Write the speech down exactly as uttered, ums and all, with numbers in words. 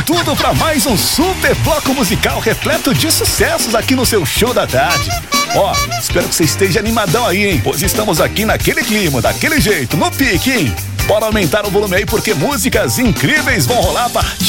com tudo para mais um super bloco musical repleto de sucessos aqui no seu show da tarde. Ó, espero que você esteja animadão aí, hein? Pois estamos aqui naquele clima, daquele jeito, no pique, hein? Bora aumentar o volume aí porque músicas incríveis vão rolar a partir